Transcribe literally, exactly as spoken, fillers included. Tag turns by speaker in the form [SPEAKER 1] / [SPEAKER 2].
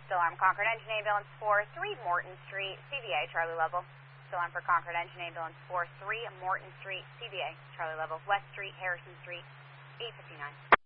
[SPEAKER 1] Still armed Concord Engine Ambulance four three Morton Street, C V A, Charlie level. Still armed for Concord Engine Ambulance four three Morton Street, C V A, Charlie level. West Street, Harrison Street, eight fifty-nine.